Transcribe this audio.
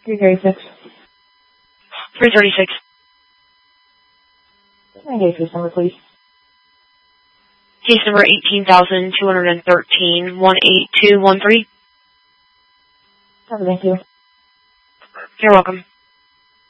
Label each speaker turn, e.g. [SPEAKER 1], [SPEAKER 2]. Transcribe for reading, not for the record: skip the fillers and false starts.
[SPEAKER 1] 336.
[SPEAKER 2] 336.
[SPEAKER 1] And case number, please.
[SPEAKER 2] Case number 18,213, 18213.
[SPEAKER 1] Thank you.
[SPEAKER 2] You're welcome.